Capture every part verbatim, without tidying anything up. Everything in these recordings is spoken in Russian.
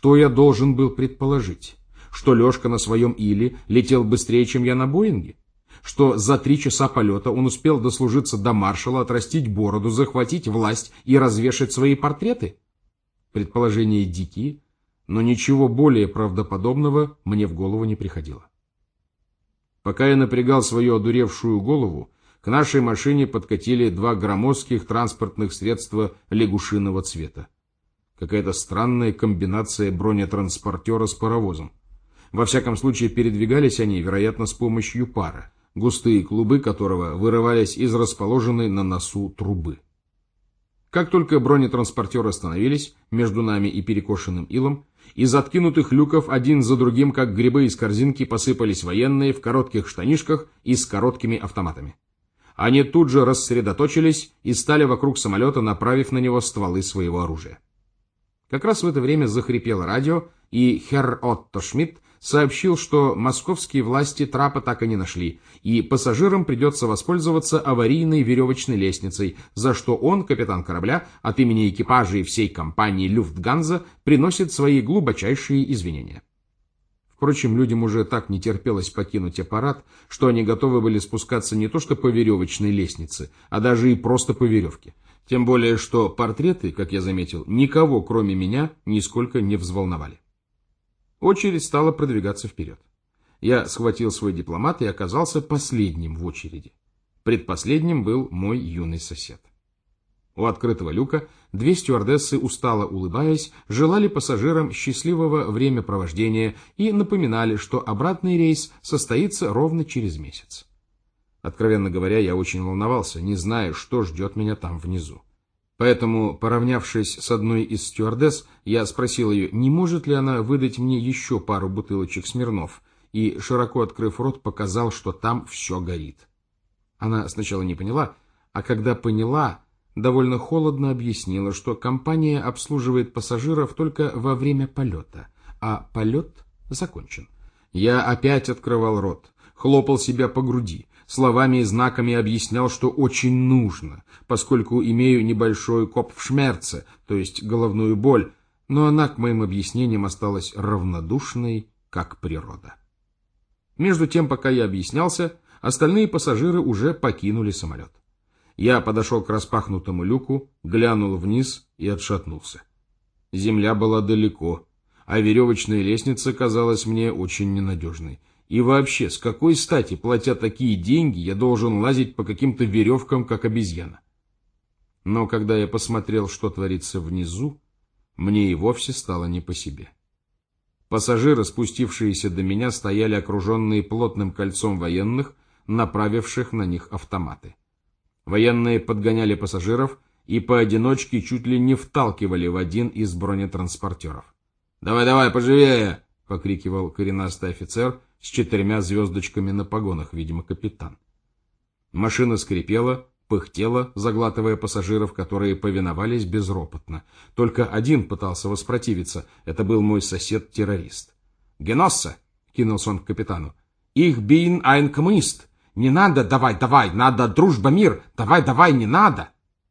Что я должен был предположить? Что Лешка на своем Иле летел быстрее, чем я на Боинге? Что за три часа полета он успел дослужиться до маршала, отрастить бороду, захватить власть и развешать свои портреты? Предположения дикие, но ничего более правдоподобного мне в голову не приходило. Пока я напрягал свою одуревшую голову, к нашей машине подкатили два громоздких транспортных средства лягушиного цвета. Какая-то странная комбинация бронетранспортера с паровозом. Во всяком случае, передвигались они, вероятно, с помощью пара, густые клубы которого вырывались из расположенной на носу трубы. Как только бронетранспортеры остановились между нами и перекошенным Илом, из откинутых люков один за другим, как грибы из корзинки, посыпались военные в коротких штанишках и с короткими автоматами. Они тут же рассредоточились и стали вокруг самолета, направив на него стволы своего оружия. Как раз в это время захрипело радио, и херр Отто Шмидт сообщил, что московские власти трапа так и не нашли, и пассажирам придется воспользоваться аварийной веревочной лестницей, за что он, капитан корабля, от имени экипажа и всей компании «Люфтганза» приносит свои глубочайшие извинения. Впрочем, людям уже так не терпелось покинуть аппарат, что они готовы были спускаться не то что по веревочной лестнице, а даже и просто по веревке. Тем более, что портреты, как я заметил, никого, кроме меня, нисколько не взволновали. Очередь стала продвигаться вперед. Я схватил свой дипломат и оказался последним в очереди. Предпоследним был мой юный сосед. У открытого люка две стюардессы, устало улыбаясь, желали пассажирам счастливого времяпровождения и напоминали, что обратный рейс состоится ровно через месяц. Откровенно говоря, я очень волновался, не зная, что ждет меня там внизу. Поэтому, поравнявшись с одной из стюардесс, я спросил ее, не может ли она выдать мне еще пару бутылочек Смирнов, и, широко открыв рот, показал, что там все горит. Она сначала не поняла, а когда поняла, довольно холодно объяснила, что компания обслуживает пассажиров только во время полета, а полет закончен. Я опять открывал рот, хлопал себя по груди, словами и знаками объяснял, что очень нужно, поскольку имею небольшой копфшмерце, то есть головную боль, но она к моим объяснениям осталась равнодушной, как природа. Между тем, пока я объяснялся, остальные пассажиры уже покинули самолет. Я подошел к распахнутому люку, глянул вниз и отшатнулся. Земля была далеко, а веревочная лестница казалась мне очень ненадежной. И вообще, с какой стати, платя такие деньги, я должен лазить по каким-то веревкам, как обезьяна? Но когда я посмотрел, что творится внизу, мне и вовсе стало не по себе. Пассажиры, спустившиеся до меня, стояли окруженные плотным кольцом военных, направивших на них автоматы. Военные подгоняли пассажиров и поодиночке чуть ли не вталкивали в один из бронетранспортеров. «Давай, давай, поживее!» — покрикивал коренастый офицер с четырьмя звездочками на погонах, видимо, капитан. Машина скрипела, пыхтела, заглатывая пассажиров, которые повиновались безропотно. Только один пытался воспротивиться. Это был мой сосед-террорист. «Геноссе!» — кинулся он к капитану. «Их бин айн коммунист! Не надо, давай, давай, надо дружба, мир! Давай, давай, не надо!»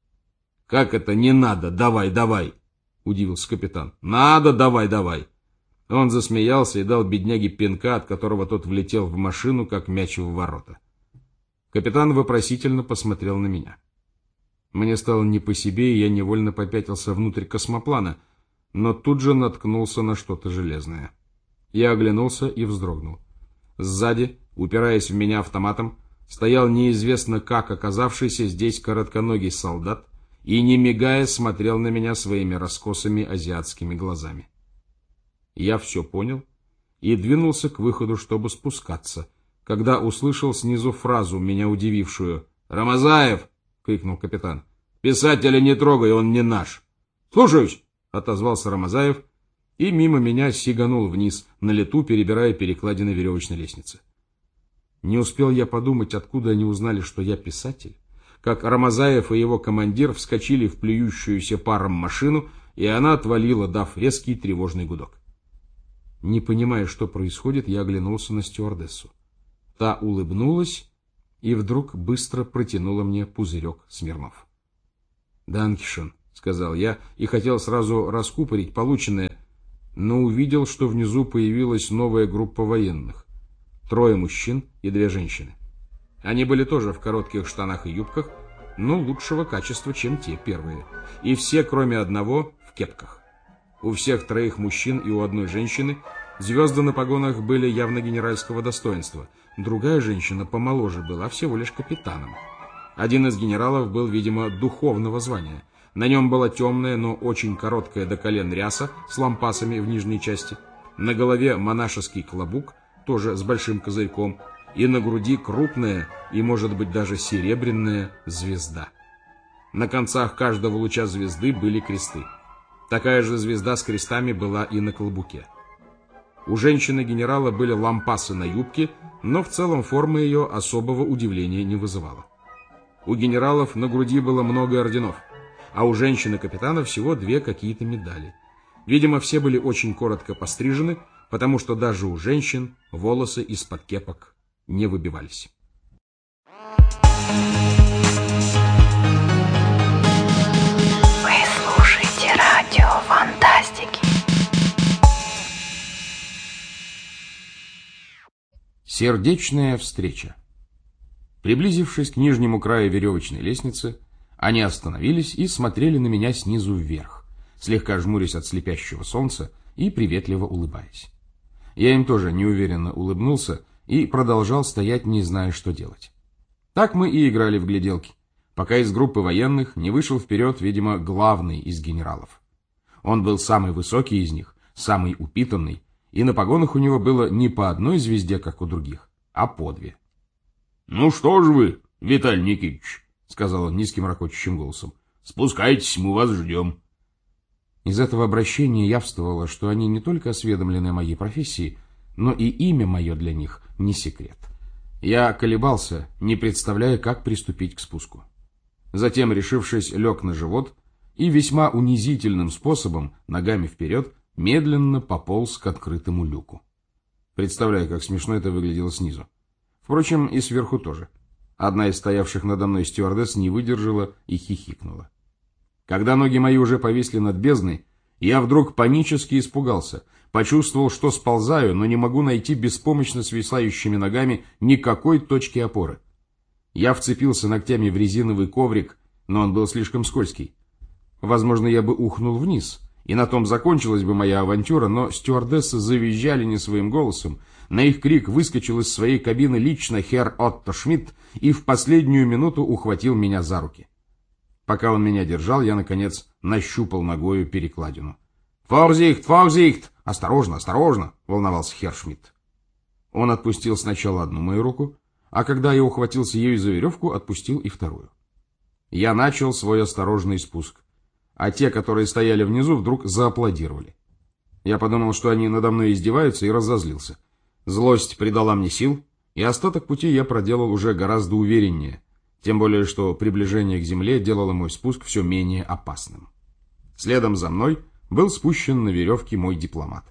«Как это не надо, давай, давай?» — удивился капитан. «Надо, давай, давай!» Он засмеялся и дал бедняге пинка, от которого тот влетел в машину, как мяч в ворота. Капитан вопросительно посмотрел на меня. Мне стало не по себе, и я невольно попятился внутрь космоплана, но тут же наткнулся на что-то железное. Я оглянулся и вздрогнул. Сзади, упираясь в меня автоматом, стоял неизвестно как оказавшийся здесь коротконогий солдат и, не мигая, смотрел на меня своими раскосыми азиатскими глазами. Я все понял и двинулся к выходу, чтобы спускаться, когда услышал снизу фразу, меня удивившую. «Рамазаев!» — крикнул капитан. «Писателя не трогай, он не наш!» «Слушаюсь!» — отозвался Рамазаев и мимо меня сиганул вниз, на лету перебирая перекладины веревочной лестницы. Не успел я подумать, откуда они узнали, что я писатель, как Рамазаев и его командир вскочили в плюющуюся паром машину, и она отвалила, дав резкий тревожный гудок. Не понимая, что происходит, я оглянулся на стюардессу. Та улыбнулась и вдруг быстро протянула мне пузырек Смирнов. «Данкишен», — сказал я, и хотел сразу раскупорить полученное, но увидел, что внизу появилась новая группа военных. Трое мужчин и две женщины. Они были тоже в коротких штанах и юбках, но лучшего качества, чем те первые. И все, кроме одного, в кепках. У всех троих мужчин и у одной женщины звезды на погонах были явно генеральского достоинства. Другая женщина помоложе была всего лишь капитаном. Один из генералов был, видимо, духовного звания. На нем была темная, но очень короткая до колен ряса с лампасами в нижней части. На голове монашеский клобук, тоже с большим козырьком, и на груди крупная и, может быть, даже серебряная звезда. На концах каждого луча звезды были кресты. Такая же звезда с крестами была и на клобуке. У женщины-генерала были лампасы на юбке, но в целом форма ее особого удивления не вызывала. У генералов на груди было много орденов, а у женщины-капитана всего две какие-то медали. Видимо, все были очень коротко пострижены, потому что даже у женщин волосы из-под кепок не выбивались. Вы слушаете радио Фантастики. Сердечная встреча. Приблизившись к нижнему краю веревочной лестницы, они остановились и смотрели на меня снизу вверх, слегка жмурясь от слепящего солнца и приветливо улыбаясь. Я им тоже неуверенно улыбнулся и продолжал стоять, не зная, что делать. Так мы и играли в гляделки, пока из группы военных не вышел вперед, видимо, главный из генералов. Он был самый высокий из них, самый упитанный, и на погонах у него было не по одной звезде, как у других, а по две. — Ну что же вы, Виталий Никитич, — сказал он низким ракочущим голосом, — спускайтесь, мы вас ждем. Из этого обращения явствовало, что они не только осведомлены о моей профессии, но и имя мое для них не секрет. Я колебался, не представляя, как приступить к спуску. Затем, решившись, лег на живот и весьма унизительным способом, ногами вперед, медленно пополз к открытому люку. Представляю, как смешно это выглядело снизу. Впрочем, и сверху тоже. Одна из стоявших надо мной стюардесс не выдержала и хихикнула. Когда ноги мои уже повисли над бездной, я вдруг панически испугался, почувствовал, что сползаю, но не могу найти беспомощно свисающими ногами никакой точки опоры. Я вцепился ногтями в резиновый коврик, но он был слишком скользкий. Возможно, я бы ухнул вниз, и на том закончилась бы моя авантюра, но стюардессы завизжали не своим голосом. На их крик выскочил из своей кабины лично херр Отто Шмидт и в последнюю минуту ухватил меня за руки. Пока он меня держал, я, наконец, нащупал ногою перекладину. «Форзихт, форзихт! Осторожно, осторожно!» — волновался херр Шмидт. Он отпустил сначала одну мою руку, а когда я ухватился ею за веревку, отпустил и вторую. Я начал свой осторожный спуск, а те, которые стояли внизу, вдруг зааплодировали. Я подумал, что они надо мной издеваются, и разозлился. Злость придала мне сил, и остаток пути я проделал уже гораздо увереннее, тем более, что приближение к земле делало мой спуск все менее опасным. Следом за мной был спущен на веревке мой дипломат.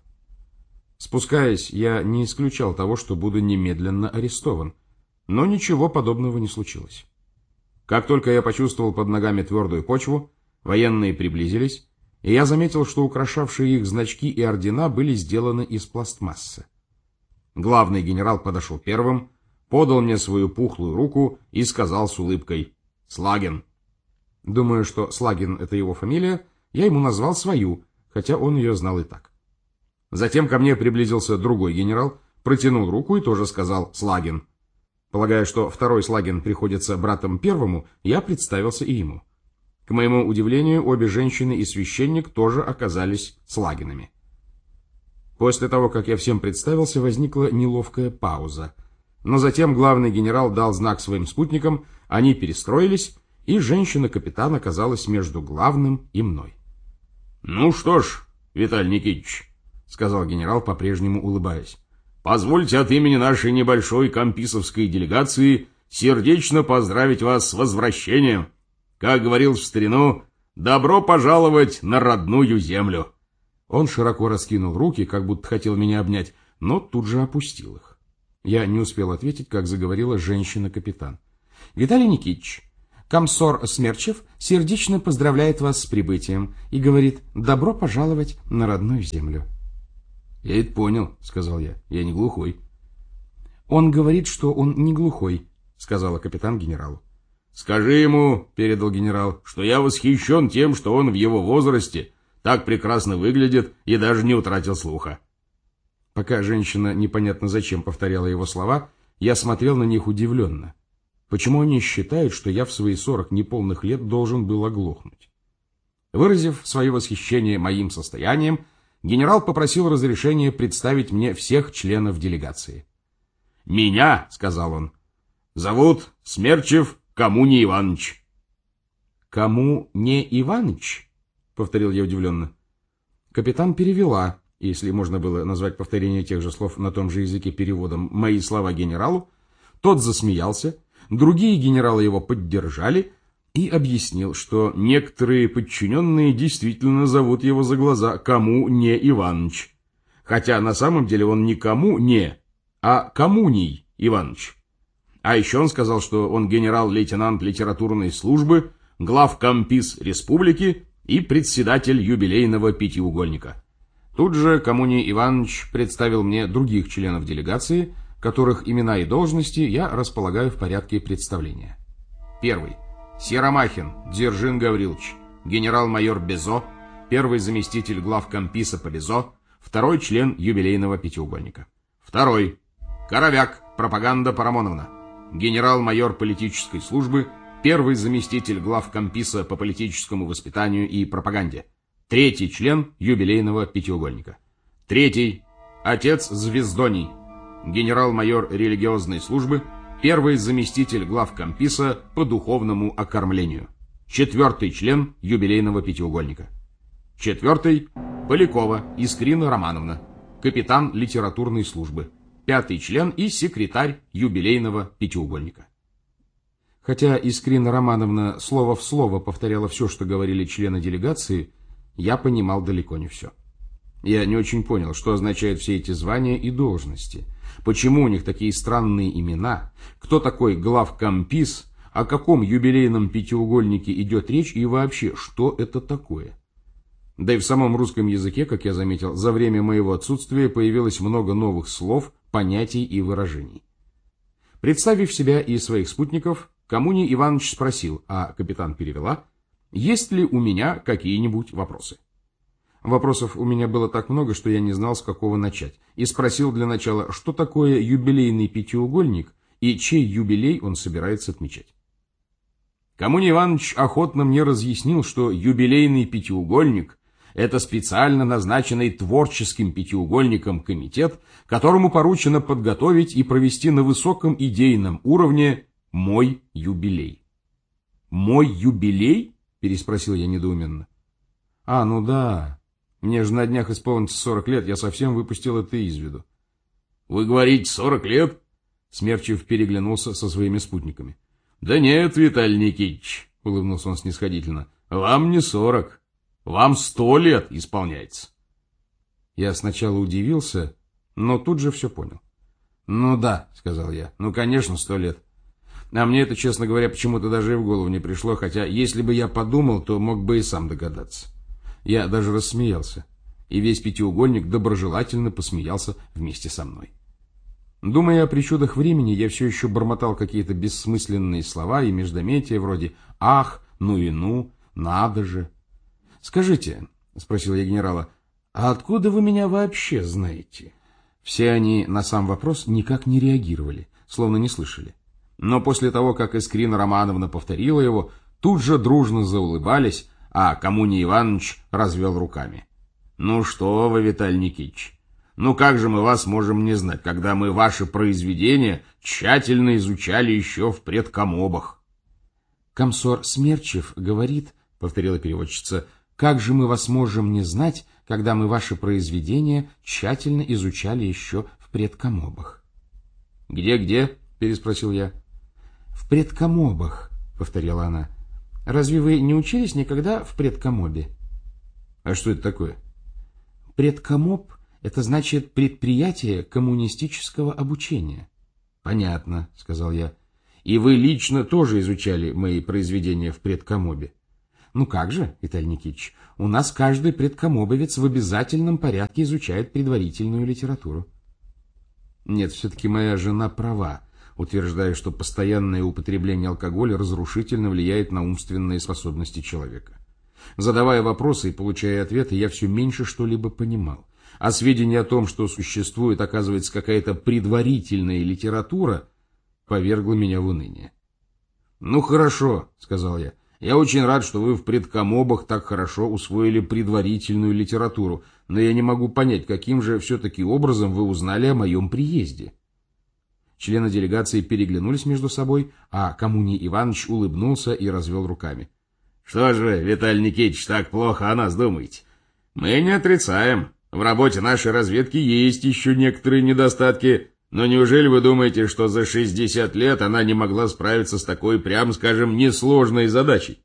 Спускаясь, я не исключал того, что буду немедленно арестован, но ничего подобного не случилось. Как только я почувствовал под ногами твердую почву, военные приблизились, и я заметил, что украшавшие их значки и ордена были сделаны из пластмассы. Главный генерал подошел первым, подал мне свою пухлую руку и сказал с улыбкой «Слагин». Думаю, что Слагин — это его фамилия, я ему назвал свою, хотя он ее знал и так. Затем ко мне приблизился другой генерал, протянул руку и тоже сказал «Слагин». Полагая, что второй Слагин приходится братом первому, я представился и ему. К моему удивлению, обе женщины и священник тоже оказались Слагинами. После того, как я всем представился, возникла неловкая пауза. Но затем главный генерал дал знак своим спутникам, они перестроились, и женщина-капитан оказалась между главным и мной. — Ну что ж, Виталий Никитич, — сказал генерал, по-прежнему улыбаясь, — позвольте от имени нашей небольшой комписовской делегации сердечно поздравить вас с возвращением. Как говорил в старину, добро пожаловать на родную землю. Он широко раскинул руки, как будто хотел меня обнять, но тут же опустил их. Я не успел ответить, как заговорила женщина-капитан. — Виталий Никитич, комсор Смерчев сердечно поздравляет вас с прибытием и говорит «добро пожаловать на родную землю». Я это понял, сказал я. Я не глухой. Он говорит, что он не глухой, сказала капитан генералу. Скажи ему, передал генерал, что я восхищен тем, что он в его возрасте так прекрасно выглядит и даже не утратил слуха. Пока женщина непонятно зачем повторяла его слова, я смотрел на них удивленно. Почему они считают, что я в свои сорок неполных лет должен был оглохнуть? Выразив свое восхищение моим состоянием, генерал попросил разрешения представить мне всех членов делегации. «Меня, — сказал он, — зовут Смерчев Коммуний Иванович». «Кому не Иваныч?» — повторил я удивленно. Капитан перевела, если можно было назвать повторение тех же слов на том же языке переводом, мои слова генералу. Тот засмеялся, другие генералы его поддержали и объяснил, что некоторые подчиненные действительно зовут его за глаза «Кому не Иваныч», хотя на самом деле он не «Кому не», а «Коммуний Иваныч». А еще он сказал, что он генерал-лейтенант литературной службы, главкомпис республики и председатель юбилейного пятиугольника. Тут же Коммуний Иванович представил мне других членов делегации, которых имена и должности я располагаю в порядке представления. Первый. Серомахин Дзержин Гаврилович, генерал-майор Безо, первый заместитель главкомписа по Безо, второй член юбилейного пятиугольника. Второй. Коровяк Пропаганда Парамоновна, генерал-майор политической службы, первый заместитель главкомписа по политическому воспитанию и пропаганде, третий член юбилейного пятиугольника. Третий. Отец Звездоний, генерал-майор религиозной службы, первый заместитель главкомписа по духовному окормлению, четвертый член юбилейного пятиугольника. Четвертый. Полякова Искрина Романовна, капитан литературной службы, пятый член и секретарь юбилейного пятиугольника. Хотя Искрина Романовна слово в слово повторяла все, что говорили члены делегации, я понимал далеко не все. Я не очень понял, что означают все эти звания и должности, почему у них такие странные имена, кто такой главкомпис, о каком юбилейном пятиугольнике идет речь и вообще, что это такое. Да и в самом русском языке, как я заметил, за время моего отсутствия появилось много новых слов, понятий и выражений. Представив себя и своих спутников, Коммуний Иванович спросил, а капитан перевела, есть ли у меня какие-нибудь вопросы. Вопросов у меня было так много, что я не знал, с какого начать, и спросил для начала, что такое юбилейный пятиугольник и чей юбилей он собирается отмечать. Коммуний Иванович охотно мне разъяснил, что юбилейный пятиугольник – это специально назначенный творческим пятиугольником комитет, которому поручено подготовить и провести на высоком идейном уровне мой юбилей. «Мой юбилей?» – переспросил я недоуменно. «А, ну да. Мне же на днях исполнится сорок лет, я совсем выпустил это из виду». «Вы говорите, сорок лет?» Смерчев переглянулся со своими спутниками. «Да нет, Виталий Никитич», — улыбнулся он снисходительно, — «вам не сорок, вам сто лет исполняется». Я сначала удивился, но тут же все понял. «Ну да», — сказал я, — «ну, конечно, сто лет. А мне это, честно говоря, почему-то даже и в голову не пришло, хотя, если бы я подумал, то мог бы и сам догадаться». Я даже рассмеялся, и весь пятиугольник доброжелательно посмеялся вместе со мной. Думая о причудах времени, я все еще бормотал какие-то бессмысленные слова и междометия вроде «ах», «ну и ну», «надо же». «Скажите», — спросил я генерала, — «а откуда вы меня вообще знаете?» Все они на сам вопрос никак не реагировали, словно не слышали. Но после того, как Искрина Романовна повторила его, тут же дружно заулыбались, а Коммуний Иванович развел руками. «Ну что вы, Виталий Никитич, ну как же мы вас можем не знать, когда мы ваши произведения тщательно изучали еще в предкомобах?» «Комсор Смерчев говорит, — повторила переводчица, — как же мы вас можем не знать, когда мы ваши произведения тщательно изучали еще в предкомобах?» «Где-где?» — переспросил я. «В предкомобах», — повторила она. «Разве вы не учились никогда в предкомобе?» «А что это такое?» «Предкомоб — это значит предприятие коммунистического обучения». «Понятно», — сказал я. «И вы лично тоже изучали мои произведения в предкомобе?» Ну как же, Виталий Никитич, у нас каждый предкомобовец в обязательном порядке изучает предварительную литературу. Нет, все-таки моя жена права, утверждая, что постоянное употребление алкоголя разрушительно влияет на умственные способности человека. Задавая вопросы и получая ответы, я все меньше что-либо понимал. А сведения о том, что существует, оказывается, какая-то предварительная литература, повергло меня в уныние. «Ну хорошо», — сказал я, — «я очень рад, что вы в предкомобах так хорошо усвоили предварительную литературу, но я не могу понять, каким же все-таки образом вы узнали о моем приезде». Члены делегации переглянулись между собой, а Коммуний Иванович улыбнулся и развел руками. «Что же вы, Виталий Никитич, так плохо о нас думаете? Мы не отрицаем. В работе нашей разведки есть еще некоторые недостатки, но неужели вы думаете, что за шестьдесят лет она не могла справиться с такой, прям скажем, несложной задачей?»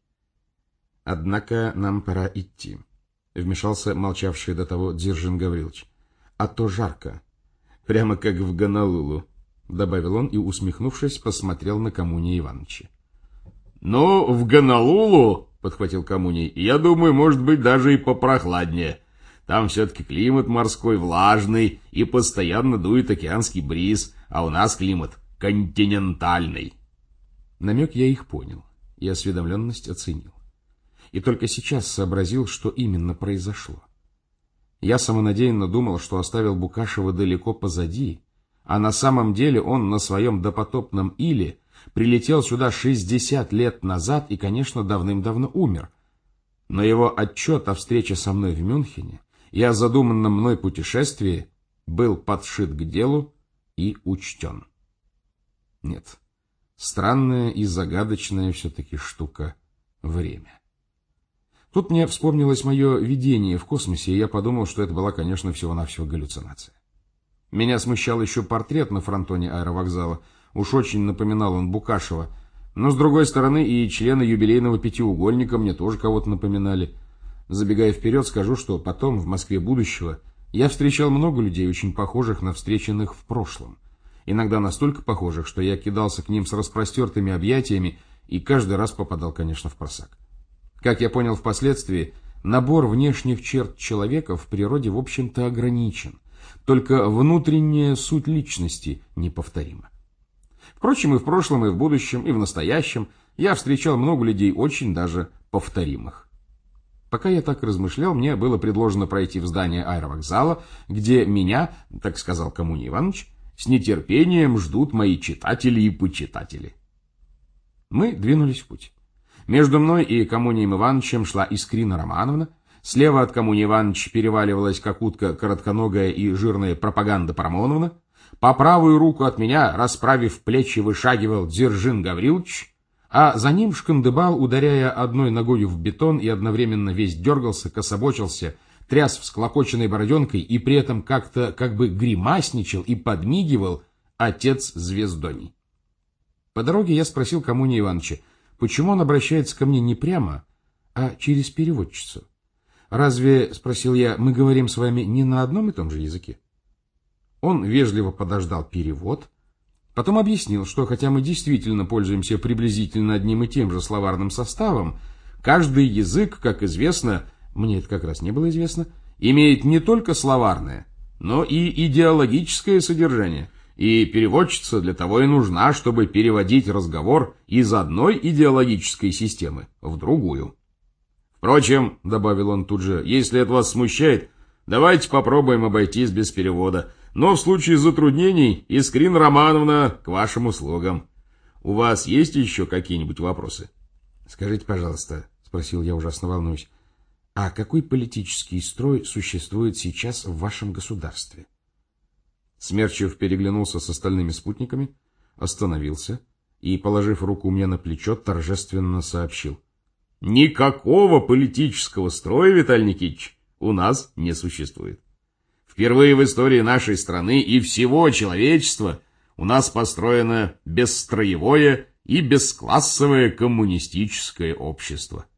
«Однако нам пора идти», — вмешался молчавший до того Дзержин Гаврилович. «А то жарко. Прямо как в Гонолулу», — добавил он и, усмехнувшись, посмотрел на Коммуния Ивановича. «Ну, в Гонолулу, — подхватил Коммуний, — я думаю, может быть, даже и попрохладнее. Там все-таки климат морской влажный и постоянно дует океанский бриз, а у нас климат континентальный». Намек я их понял и осведомленность оценил. И только сейчас сообразил, что именно произошло. Я самонадеянно думал, что оставил Букашева далеко позади, а на самом деле он на своем допотопном иле прилетел сюда шестьдесят лет назад и, конечно, давным-давно умер. Но его отчет о встрече со мной в Мюнхене и о задуманном мной путешествии был подшит к делу и учтен. Нет, странная и загадочная все-таки штука время. Тут мне вспомнилось мое видение в космосе, и я подумал, что это была, конечно, всего-навсего галлюцинация. Меня смущал еще портрет на фронтоне аэровокзала. Уж очень напоминал он Букашева. Но, с другой стороны, и члены юбилейного пятиугольника мне тоже кого-то напоминали. Забегая вперед, скажу, что потом, в Москве будущего, я встречал много людей, очень похожих на встреченных в прошлом. Иногда настолько похожих, что я кидался к ним с распростертыми объятиями и каждый раз попадал, конечно, в просак. Как я понял впоследствии, набор внешних черт человека в природе, в общем-то, ограничен. Только внутренняя суть личности неповторима. Впрочем, и в прошлом, и в будущем, и в настоящем я встречал много людей очень даже повторимых. Пока я так размышлял, мне было предложено пройти в здание аэровокзала, где меня, так сказал Коммуний Иванович, с нетерпением ждут мои читатели и почитатели. Мы двинулись в путь. Между мной и Коммунием Ивановичем шла Искрина Романовна. Слева от Коммуния Ивановича переваливалась как утка коротконогая и жирная пропаганда Парамоновна. По правую руку от меня, расправив плечи, вышагивал Дзержин Гаврилович, а за ним шкандыбал, ударяя одной ногою в бетон и одновременно весь дергался, кособочился, тряс всклокоченной бороденкой и при этом как-то как бы гримасничал и подмигивал отец Звездоний. По дороге я спросил Коммуния Ивановича, почему он обращается ко мне не прямо, а через переводчицу. «Разве, — спросил я, — мы говорим с вами не на одном и том же языке?» Он вежливо подождал перевод, потом объяснил, что хотя мы действительно пользуемся приблизительно одним и тем же словарным составом, каждый язык, как известно, мне это как раз не было известно, имеет не только словарное, но и идеологическое содержание, и переводчица для того и нужна, чтобы переводить разговор из одной идеологической системы в другую. «Впрочем, — добавил он тут же, — если это вас смущает, давайте попробуем обойтись без перевода. Но в случае затруднений, Искрина Романовна, к вашим услугам. У вас есть еще какие-нибудь вопросы?» «Скажите, пожалуйста, — спросил я, ужасно волнуюсь, — а какой политический строй существует сейчас в вашем государстве?» Смерчев переглянулся с остальными спутниками, остановился и, положив руку мне на плечо, торжественно сообщил: «Никакого политического строя, Виталий Никитич, у нас не существует. Впервые в истории нашей страны и всего человечества у нас построено бесстроевое и бесклассовое коммунистическое общество».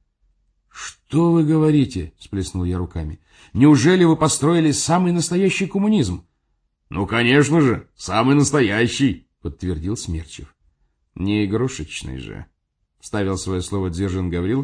«Что вы говорите?» — всплеснул я руками. «Неужели вы построили самый настоящий коммунизм?» «Ну, конечно же, самый настоящий», — подтвердил Смерчев. «Не игрушечный же», — вставил свое слово Дзержин Гаврилович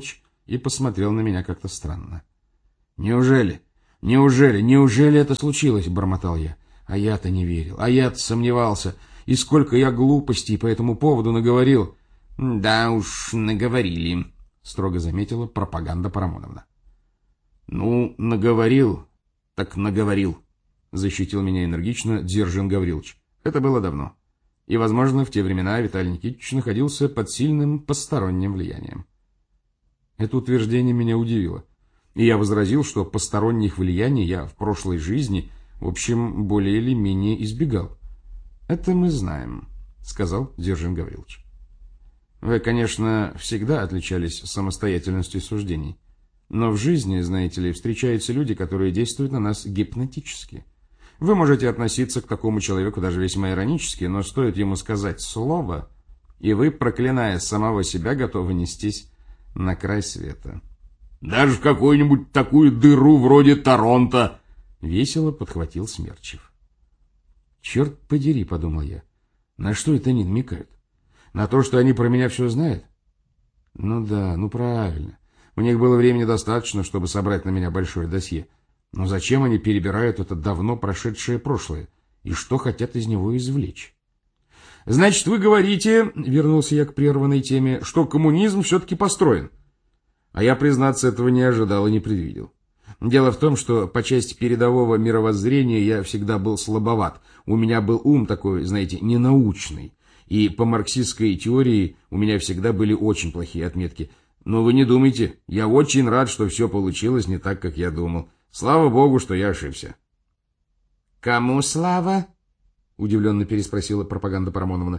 и посмотрел на меня как-то странно. «Неужели? Неужели? Неужели это случилось?» — бормотал я. А я-то не верил, а я-то сомневался. И сколько я глупостей по этому поводу наговорил. «Да уж, наговорили», — строго заметила пропаганда Парамоновна. «Ну, наговорил, так наговорил», — защитил меня энергично Дзержин Гаврилович. Это было давно. И, возможно, в те времена Виталий Никитич находился под сильным посторонним влиянием. Это утверждение меня удивило. И я возразил, что посторонних влияний я в прошлой жизни, в общем, более или менее избегал. «Это мы знаем», — сказал Дзержин Гаврилович. «Вы, конечно, всегда отличались самостоятельностью суждений. Но в жизни, знаете ли, встречаются люди, которые действуют на нас гипнотически. Вы можете относиться к такому человеку даже весьма иронически, но стоит ему сказать слово, и вы, проклиная самого себя, готовы нестись на край света». «Даже в какую-нибудь такую дыру вроде Торонто!» — весело подхватил Смерчев. «Черт подери», — подумал я, — «на что это они намекают? На то, что они про меня все знают? Ну да, ну правильно. У них было времени достаточно, чтобы собрать на меня большое досье. Но зачем они перебирают это давно прошедшее прошлое? И что хотят из него извлечь?» «Значит, вы говорите, — вернулся я к прерванной теме, — что коммунизм все-таки построен. А я, признаться, этого не ожидал и не предвидел. Дело в том, что по части передового мировоззрения я всегда был слабоват. У меня был ум такой, знаете, ненаучный. И по марксистской теории у меня всегда были очень плохие отметки. Но вы не думайте, я очень рад, что все получилось не так, как я думал. Слава богу, что я ошибся». «Кому слава?» — удивленно переспросила пропаганда Парамоновна.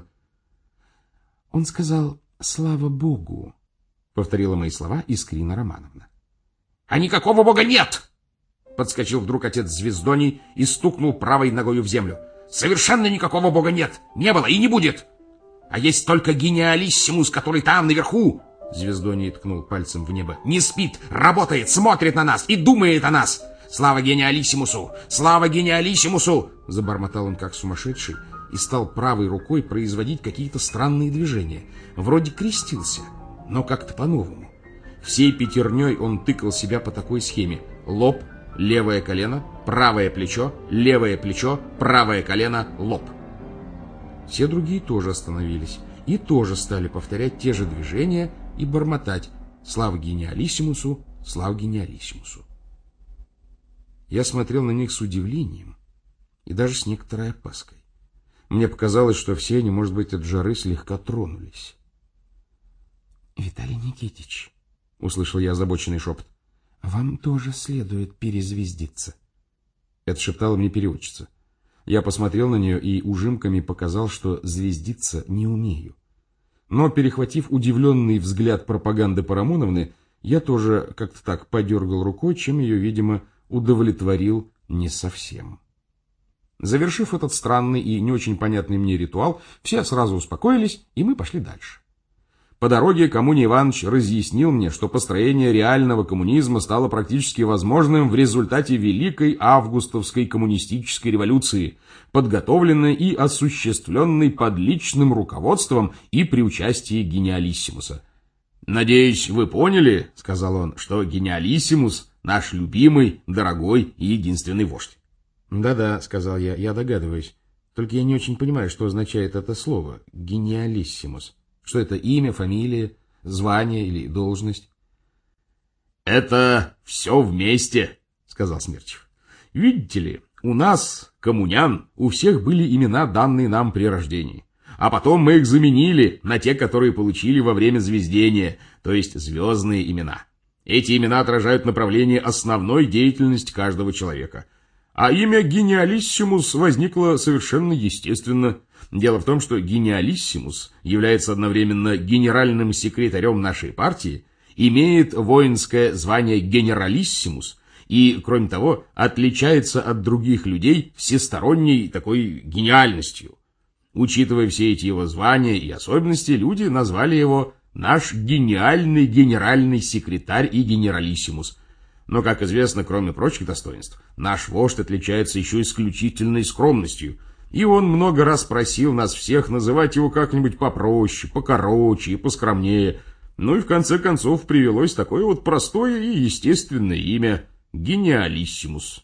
«Он сказал «слава богу», — повторила мои слова Искрина Романовна. «А никакого бога нет!» — подскочил вдруг отец Звездоний и стукнул правой ногою в землю. «Совершенно никакого бога нет! Не было и не будет! А есть только гениалиссимус, который там, наверху!» Звездоний ткнул пальцем в небо. «Не спит, работает, смотрит на нас и думает о нас! Слава гениалиссимусу! Слава гениалиссимусу!» Забормотал он как сумасшедший и стал правой рукой производить какие-то странные движения. Вроде крестился, но как-то по-новому. Всей пятерней он тыкал себя по такой схеме: лоб, левое колено, правое плечо, левое плечо, правое колено, лоб. Все другие тоже остановились и тоже стали повторять те же движения и бормотать: «Слава гениалиссимусу! Слава гениалиссимусу!» Я смотрел на них с удивлением и даже с некоторой опаской. Мне показалось, что все они, может быть, от жары слегка тронулись. «Виталий Никитич», — услышал я озабоченный шепот, — «вам тоже следует перезвездиться». Это шептала мне переводчица. Я посмотрел на нее и ужимками показал, что звездиться не умею. Но, перехватив удивленный взгляд пропаганды Парамоновны, я тоже как-то так подергал рукой, чем ее, видимо, удовлетворил не совсем. Завершив этот странный и не очень понятный мне ритуал, все сразу успокоились, и мы пошли дальше. По дороге Коммуний Иванович разъяснил мне, что построение реального коммунизма стало практически возможным в результате Великой Августовской коммунистической революции, подготовленной и осуществленной под личным руководством и при участии гениалиссимуса. «Надеюсь, вы поняли, — сказал он, — что гениалиссимус — наш любимый, дорогой и единственный вождь». «Да-да, — сказал я, — я догадываюсь. Только я не очень понимаю, что означает это слово «гениалиссимус». Что это имя, фамилия, звание или должность? «Это все вместе, — сказал Смерчев. — Видите ли, у нас, коммунян, у всех были имена, данные нам при рождении. А потом мы их заменили на те, которые получили во время звездения, то есть звездные имена. Эти имена отражают направление основной деятельности каждого человека. А имя гениалиссимус возникло совершенно естественно. Дело в том, что гениалиссимус является одновременно генеральным секретарем нашей партии, имеет воинское звание генералиссимус и, кроме того, отличается от других людей всесторонней такой гениальностью. Учитывая все эти его звания и особенности, люди назвали его «наш гениальный генеральный секретарь и генералиссимус». Но, как известно, кроме прочих достоинств, наш вождь отличается еще исключительной скромностью, и он много раз просил нас всех называть его как-нибудь попроще, покороче и поскромнее. Ну и в конце концов привелось такое вот простое и естественное имя — Гениалиссимус.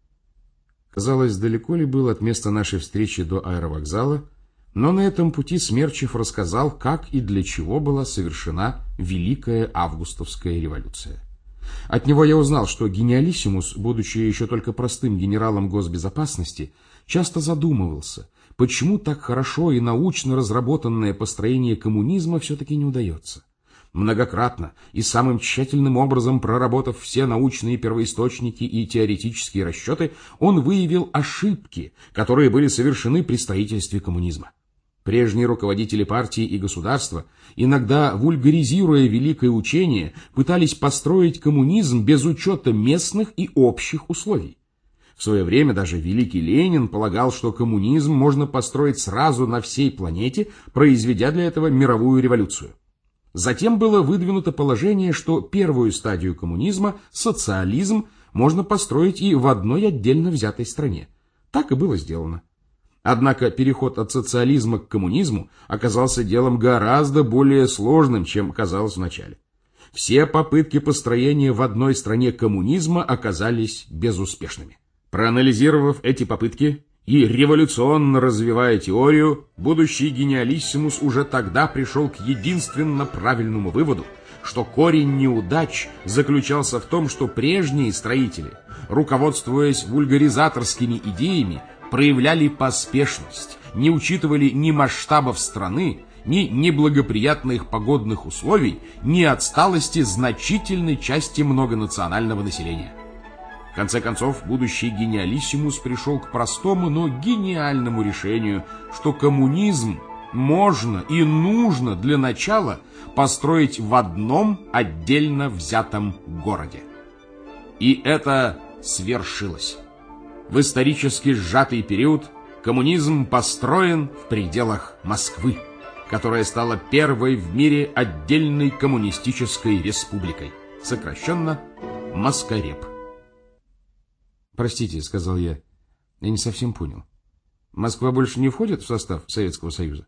Казалось, далеко ли было от места нашей встречи до аэровокзала, но на этом пути Смерчев рассказал, как и для чего была совершена Великая Августовская революция. От него я узнал, что Гениалиссимус, будучи еще только простым генералом госбезопасности, часто задумывался, почему так хорошо и научно разработанное построение коммунизма все-таки не удается. Многократно и самым тщательным образом проработав все научные первоисточники и теоретические расчеты, он выявил ошибки, которые были совершены при строительстве коммунизма. Прежние руководители партии и государства, иногда вульгаризируя великое учение, пытались построить коммунизм без учета местных и общих условий. В свое время даже великий Ленин полагал, что коммунизм можно построить сразу на всей планете, произведя для этого мировую революцию. Затем было выдвинуто положение, что первую стадию коммунизма, социализм, можно построить и в одной отдельно взятой стране. Так и было сделано. Однако переход от социализма к коммунизму оказался делом гораздо более сложным, чем казалось вначале. Все попытки построения в одной стране коммунизма оказались безуспешными. Проанализировав эти попытки и революционно развивая теорию, будущий Гениалиссимус уже тогда пришел к единственно правильному выводу, что корень неудач заключался в том, что прежние строители, руководствуясь вульгаризаторскими идеями, проявляли поспешность, не учитывали ни масштабов страны, ни неблагоприятных погодных условий, ни отсталости значительной части многонационального населения. В конце концов, будущий Гениалиссимус пришел к простому, но гениальному решению, что коммунизм можно и нужно для начала построить в одном отдельно взятом городе. И это свершилось. В исторически сжатый период коммунизм построен в пределах Москвы, которая стала первой в мире отдельной коммунистической республикой, сокращенно Москареп. «Простите», — сказал я, — я не совсем понял. Москва больше не входит в состав Советского Союза?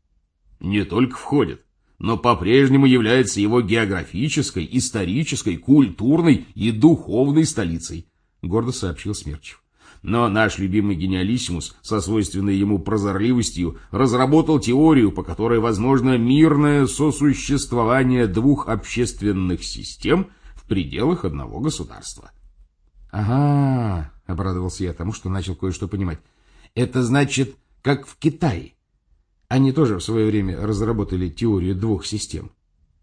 Не только входит, но по-прежнему является его географической, исторической, культурной и духовной столицей, гордо сообщил Смерчев. Но наш любимый Гениалиссимус со свойственной ему прозорливостью разработал теорию, по которой возможно мирное сосуществование двух общественных систем в пределах одного государства. «Ага», — обрадовался я тому, что начал кое-что понимать. «Это значит, как в Китае. Они тоже в свое время разработали теорию двух систем».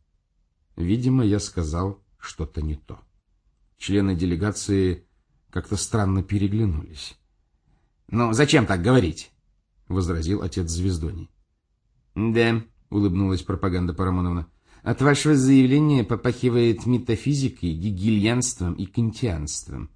Видимо, я сказал что-то не то. Члены делегации как-то странно переглянулись. «Ну, зачем так говорить?» — возразил отец Звездоний. «Да», — улыбнулась пропаганда Парамоновна, — «от вашего заявления попахивает метафизикой, гегельянством и кантианством».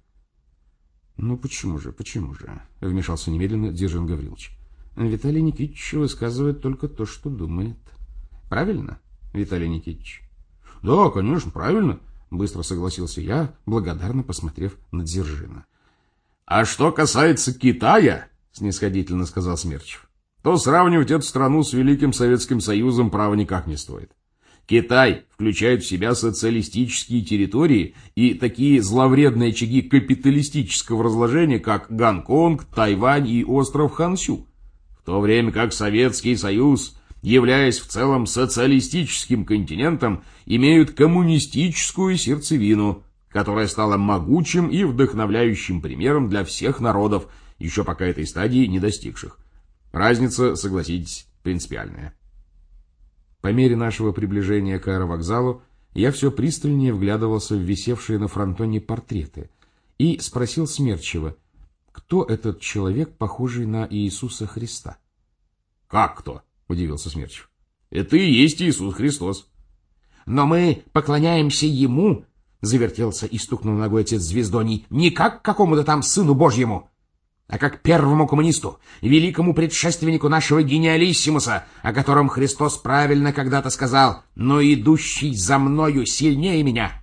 «Ну почему же, почему же?» — вмешался немедленно Дзержин Гаврилович. «Виталий Никитич высказывает только то, что думает. Правильно, Виталий Никитич?» «Да, конечно, правильно», — быстро согласился я, благодарно посмотрев на Дзержина. «А что касается Китая, — снисходительно сказал Смерчев, — то сравнивать эту страну с Великим Советским Союзом права никак не стоит. Китай включает в себя социалистические территории и такие зловредные очаги капиталистического разложения, как Гонконг, Тайвань и остров Хансю, в то время как Советский Союз, являясь в целом социалистическим континентом, имеют коммунистическую сердцевину, которая стала могучим и вдохновляющим примером для всех народов, еще пока этой стадии не достигших. Разница, согласитесь, принципиальная. По мере нашего приближения к аэровокзалу я все пристальнее вглядывался в висевшие на фронтоне портреты и спросил Смерчева, кто этот человек, похожий на Иисуса Христа. «Как кто?» — удивился Смерчев. «Это и есть Иисус Христос». «Но мы поклоняемся Ему», — завертелся и стукнул ногой отец Звездоний, — «не как какому-то там Сыну Божьему, а как первому коммунисту, великому предшественнику нашего Гениалиссимуса, о котором Христос правильно когда-то сказал: «Но идущий за мною сильнее меня».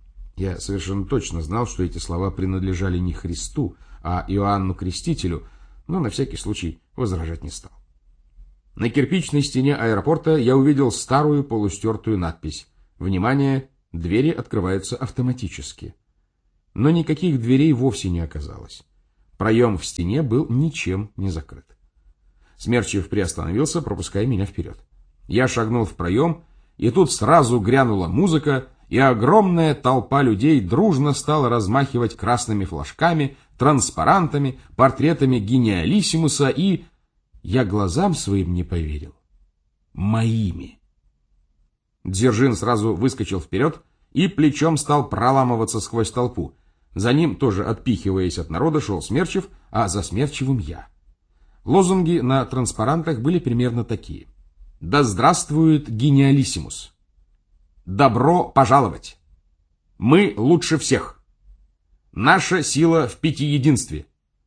Я совершенно точно знал, что эти слова принадлежали не Христу, а Иоанну Крестителю, но на всякий случай возражать не стал. На кирпичной стене аэропорта я увидел старую полустертую надпись Внимание, двери открываются автоматически. Но никаких дверей вовсе не оказалось. Проем в стене был ничем не закрыт. Смерчев приостановился, пропуская меня вперед. Я шагнул в проем, и тут сразу грянула музыка, и огромная толпа людей дружно стала размахивать красными флажками, транспарантами, портретами гениалиссимуса и... Я глазам своим не поверил. Моими. Дзержин сразу выскочил вперед и плечом стал проламываться сквозь толпу. За ним, тоже отпихиваясь от народа, шел Смерчев, а за Смерчевым я. Лозунги на транспарантах были примерно такие. «Да здравствует гениалиссимус! Добро пожаловать! Мы лучше всех! Наша сила в пятиединстве!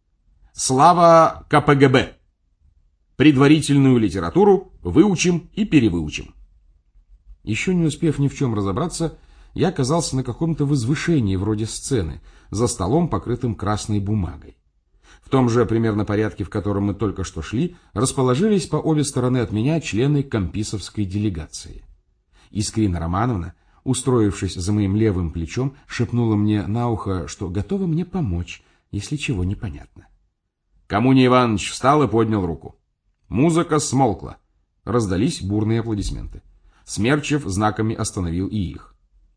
Слава ка пэ гэ бэ! Предварительную литературу выучим и перевыучим!» Еще не успев ни в чем разобраться, я оказался на каком-то возвышении вроде сцены, за столом, покрытым красной бумагой. В том же примерно порядке, в котором мы только что шли, расположились по обе стороны от меня члены комписовской делегации. Искрина Романовна, устроившись за моим левым плечом, шепнула мне на ухо, что готова мне помочь, если чего непонятно. Коммуний Иванович встал и поднял руку. Музыка смолкла. Раздались бурные аплодисменты. Смерчев знаками остановил и их.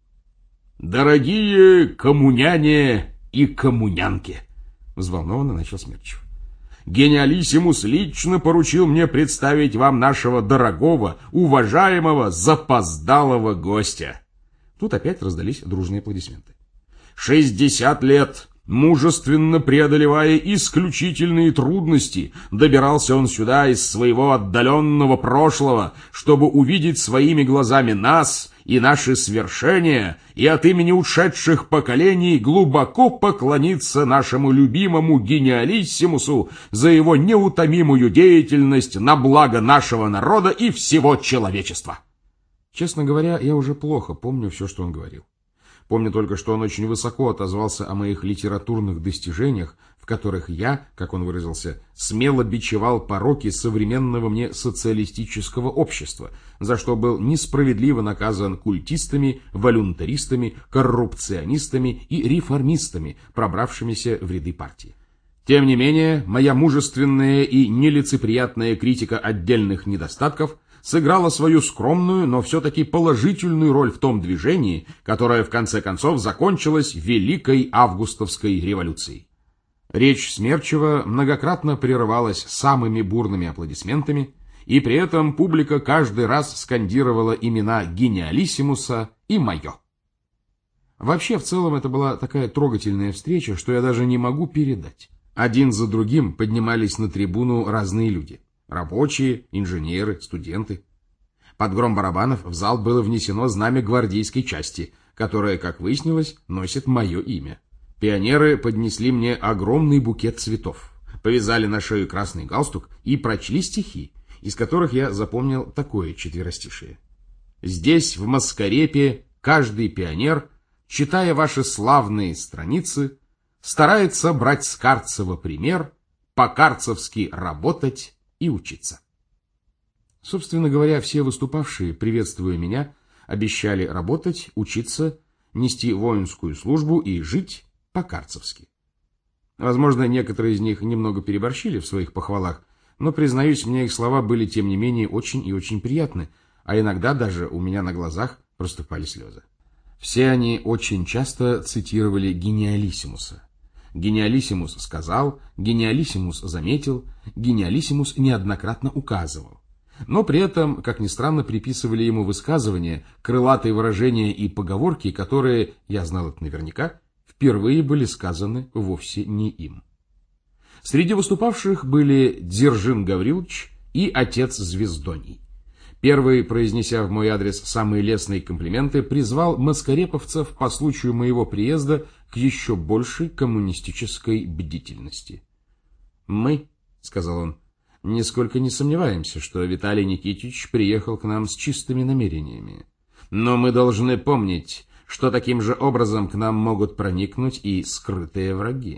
«Дорогие коммуняне и коммунянки!» — взволнованно начал Смерчев. «Гениалиссимус лично поручил мне представить вам нашего дорогого, уважаемого, запоздалого гостя». Тут опять раздались дружные аплодисменты. «Шестьдесят лет, мужественно преодолевая исключительные трудности, добирался он сюда из своего отдаленного прошлого, чтобы увидеть своими глазами нас и наши свершения, и от имени ушедших поколений глубоко поклониться нашему любимому гениалиссимусу за его неутомимую деятельность на благо нашего народа и всего человечества». Честно говоря, я уже плохо помню все, что он говорил. Помню только, что он очень высоко отозвался о моих литературных достижениях, в которых я, как он выразился, смело бичевал пороки современного мне социалистического общества, за что был несправедливо наказан культистами, волюнтаристами, коррупционистами и реформистами, пробравшимися в ряды партии. Тем не менее, моя мужественная и нелицеприятная критика отдельных недостатков сыграла свою скромную, но все-таки положительную роль в том движении, которое в конце концов закончилось Великой Августовской революцией. Речь Смерчева многократно прерывалась самыми бурными аплодисментами, и при этом публика каждый раз скандировала имена гениалиссимуса и мое. Вообще, в целом, это была такая трогательная встреча, что я даже не могу передать. Один за другим поднимались на трибуну разные люди. Рабочие, инженеры, студенты. Под гром барабанов в зал было внесено знамя гвардейской части, которое, как выяснилось, носит мое имя. Пионеры поднесли мне огромный букет цветов, повязали на шею красный галстук и прочли стихи, из которых я запомнил такое четверостишие. «Здесь, в Маскарепе, каждый пионер, читая ваши славные страницы, старается брать с Карцева пример, по-карцевски работать и учиться». Собственно говоря, все выступавшие, приветствуя меня, обещали работать, учиться, нести воинскую службу и жить по-карцевски. Возможно, некоторые из них немного переборщили в своих похвалах, но, признаюсь, мне их слова были, тем не менее, очень и очень приятны, а иногда даже у меня на глазах проступали слезы. Все они очень часто цитировали гениалиссимуса. Гениалиссимус сказал, гениалиссимус заметил, гениалиссимус неоднократно указывал. Но при этом, как ни странно, приписывали ему высказывания, крылатые выражения и поговорки, которые, я знал это наверняка, впервые были сказаны вовсе не им. Среди выступавших были Дзержин Гаврилович и отец Звездоний. Первый, произнеся в мой адрес самые лестные комплименты, призвал маскареповцев по случаю моего приезда к еще большей коммунистической бдительности. «Мы, — сказал он, — нисколько не сомневаемся, что Виталий Никитич приехал к нам с чистыми намерениями. Но мы должны помнить, что таким же образом к нам могут проникнуть и скрытые враги».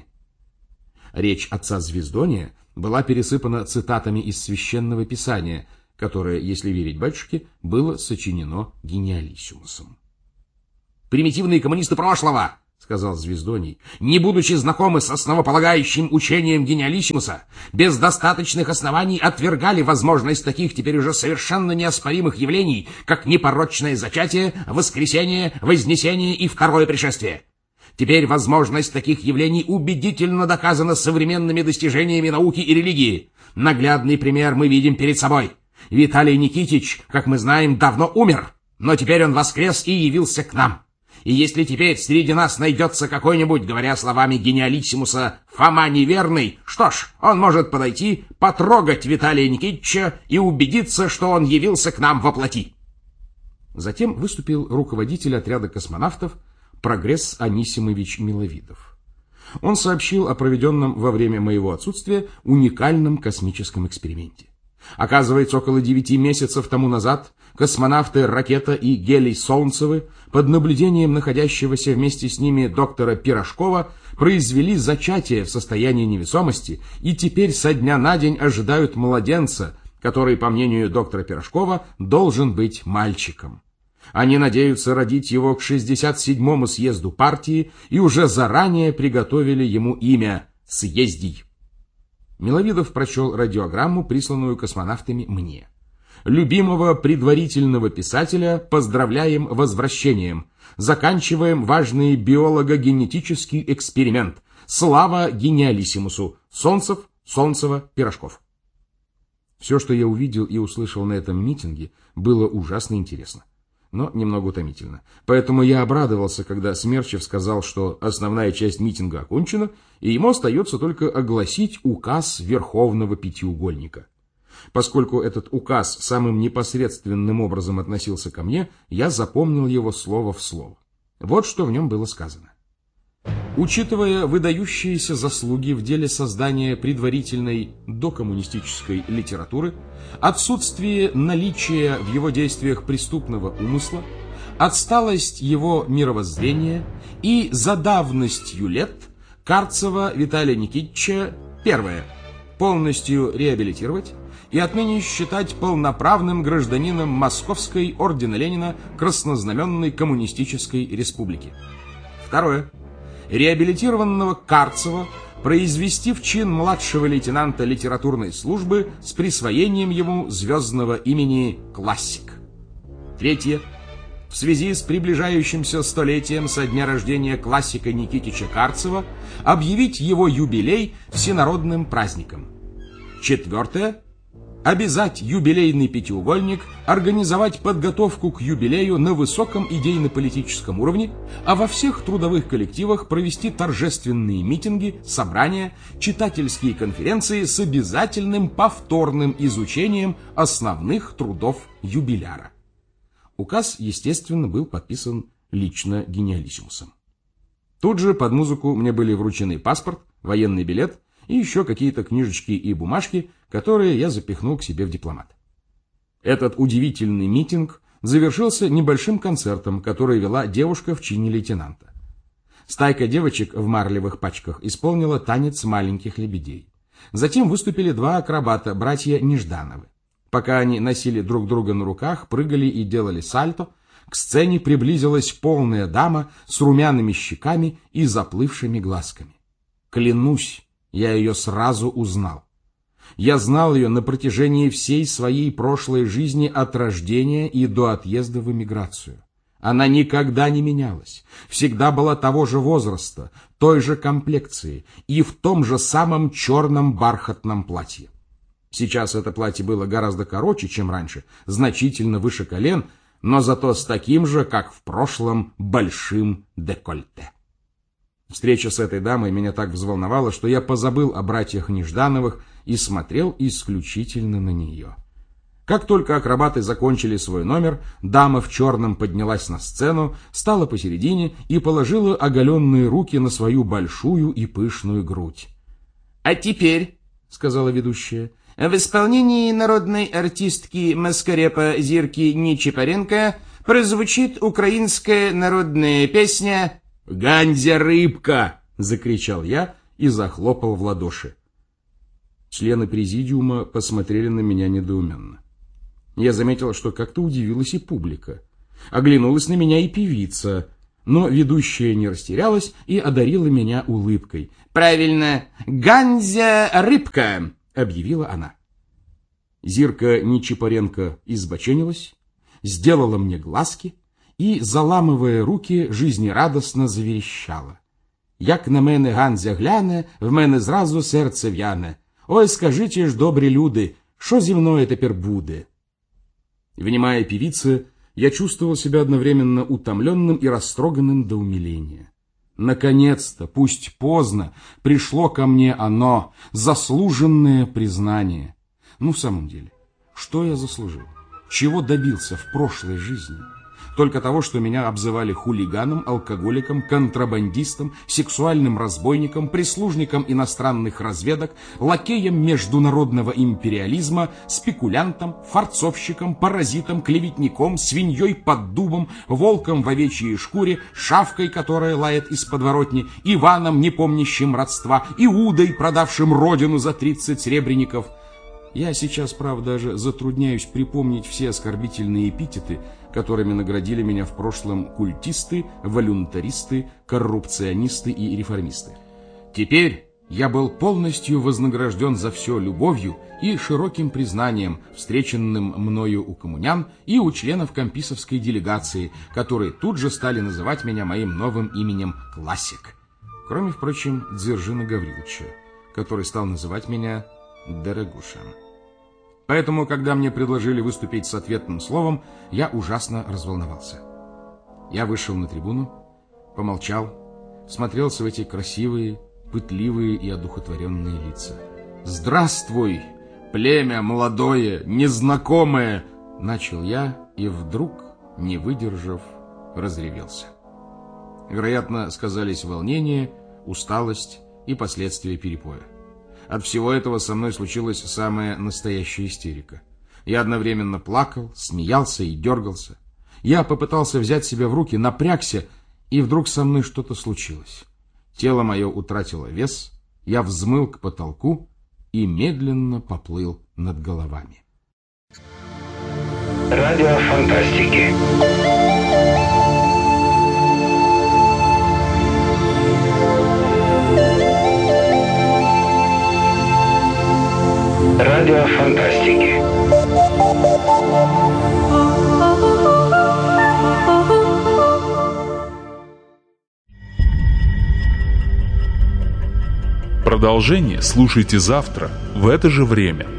Речь отца Звездония была пересыпана цитатами из Священного Писания, которое, если верить батюшке, было сочинено гениалиссимусом. примитивные коммунисты прошлого, — сказал Звездоний, — не будучи знакомы с основополагающим учением гениалиссимуса, без достаточных оснований отвергали возможность таких теперь уже совершенно неоспоримых явлений, как непорочное зачатие, воскресение, вознесение и второе пришествие. Теперь возможность таких явлений убедительно доказана современными достижениями науки и религии. Наглядный пример мы видим перед собой. Виталий Никитич, как мы знаем, давно умер, но теперь он воскрес и явился к нам. И если теперь среди нас найдется какой-нибудь, говоря словами гениалиссимуса, Фома неверный, что ж, он может подойти, потрогать Виталия Никитича и убедиться, что он явился к нам во плоти. Затем выступил руководитель отряда космонавтов Прогресс Анисимович Миловидов. Он сообщил о проведенном во время моего отсутствия уникальном космическом эксперименте. Оказывается, около девяти месяцев тому назад космонавты Ракета и Гелий Солнцевы под наблюдением находящегося вместе с ними доктора Пирожкова произвели зачатие в состоянии невесомости и теперь со дня на день ожидают младенца, который, по мнению доктора Пирожкова, должен быть мальчиком. Они надеются родить его к шестьдесят седьмому съезду партии и уже заранее приготовили ему имя Съездий. Миловидов прочел радиограмму, присланную космонавтами мне. Любимого предварительного писателя поздравляем возвращением. Заканчиваем важный биолого-генетический эксперимент. Слава гениалиссимусу. Солнцев, Солнцева, Пирожков. Все, что я увидел и услышал на этом митинге, было ужасно интересно, но немного утомительно. Поэтому я обрадовался, когда Смерчев сказал, что основная часть митинга окончена, и ему остается только огласить указ Верховного Пятиугольника. Поскольку этот указ самым непосредственным образом относился ко мне, я запомнил его слово в слово. Вот что в нем было сказано. Учитывая выдающиеся заслуги в деле создания предварительной докоммунистической литературы, отсутствие наличия в его действиях преступного умысла, отсталость его мировоззрения и за давностью лет Карцева Виталия Никитича первое. Полностью реабилитировать и отныне считать полноправным гражданином Московской ордена Ленина Краснознаменной Коммунистической Республики. Второе. Реабилитированного Карцева произвести в чин младшего лейтенанта литературной службы с присвоением ему звездного имени «Классик». Третье. В связи с приближающимся столетием со дня рождения классика Никитича Карцева объявить его юбилей всенародным праздником. Четвертое. Обязать юбилейный пятиугольник организовать подготовку к юбилею на высоком идейно-политическом уровне, а во всех трудовых коллективах провести торжественные митинги, собрания, читательские конференции с обязательным повторным изучением основных трудов юбиляра. Указ, естественно, был подписан лично гениалиссимусом. Тут же под музыку мне были вручены паспорт, военный билет и еще какие-то книжечки и бумажки, которые я запихнул к себе в дипломат. Этот удивительный митинг завершился небольшим концертом, который вела девушка в чине лейтенанта. Стайка девочек в марлевых пачках исполнила танец маленьких лебедей. Затем выступили два акробата, братья Неждановы. Пока они носили друг друга на руках, прыгали и делали сальто, к сцене приблизилась полная дама с румяными щеками и заплывшими глазками. Клянусь, я ее сразу узнал. Я знал ее на протяжении всей своей прошлой жизни от рождения и до отъезда в эмиграцию. Она никогда не менялась, всегда была того же возраста, той же комплекции и в том же самом черном бархатном платье. Сейчас это платье было гораздо короче, чем раньше, значительно выше колен, но зато с таким же, как в прошлом, большим декольте. Встреча с этой дамой меня так взволновала, что я позабыл о братьях Неждановых и смотрел исключительно на нее. Как только акробаты закончили свой номер, дама в черном поднялась на сцену, стала посередине и положила оголенные руки на свою большую и пышную грудь. «А теперь, — сказала ведущая, — в исполнении народной артистки Маскарепа Зирки Нечипаренко прозвучит украинская народная песня «Ганзя рыбка!» — закричал я и захлопал в ладоши. Члены президиума посмотрели на меня недоуменно. Я заметил, что как-то удивилась и публика. Оглянулась на меня и певица. Но ведущая не растерялась и одарила меня улыбкой. «Правильно, Ганзя Рыбка!» — объявила она. Зирка Нечипоренко избоченилась, сделала мне глазки и, заламывая руки, жизнерадостно заверещала. «Як на мене Ганзя гляне, в мене зразу серце в'яне. Ой, скажите ж, добрі люди, що зі мною тепер буде?» Внимая певице, я чувствовал себя одновременно утомленным и растроганным до умиления. Наконец-то, пусть поздно, пришло ко мне оно, заслуженное признание. Ну, в самом деле, что я заслужил? Чего добился в прошлой жизни? Только того, что меня обзывали хулиганом, алкоголиком, контрабандистом, сексуальным разбойником, прислужником иностранных разведок, лакеем международного империализма, спекулянтом, форцовщиком, паразитом, клеветником, свиньей под дубом, волком в овечьей шкуре, шавкой, которая лает из подворотни, Иваном, не помнящим родства, Иудой, продавшим родину за тридцать серебряников. Я сейчас, правда, даже затрудняюсь припомнить все оскорбительные эпитеты, которыми наградили меня в прошлом культисты, волюнтаристы, коррупционисты и реформисты. Теперь я был полностью вознагражден за все любовью и широким признанием, встреченным мною у коммунян и у членов комписовской делегации, которые тут же стали называть меня моим новым именем Классик. Кроме, впрочем, Дзержина Гавриловича, который стал называть меня Дорогуша. Поэтому, когда мне предложили выступить с ответным словом, я ужасно разволновался. Я вышел на трибуну, помолчал, смотрелся в эти красивые, пытливые и одухотворенные лица. «Здравствуй, племя молодое, незнакомое!» — начал я, и вдруг, не выдержав, разревелся. Вероятно, сказались волнение, усталость и последствия перепоя. От всего этого со мной случилась самая настоящая истерика. Я одновременно плакал, смеялся и дергался. Я попытался взять себя в руки, напрягся, и вдруг со мной что-то случилось. Тело мое утратило вес, я взмыл к потолку и медленно поплыл над головами. Радио фантастики. Радио фантастики. Продолжение слушайте завтра в это же время.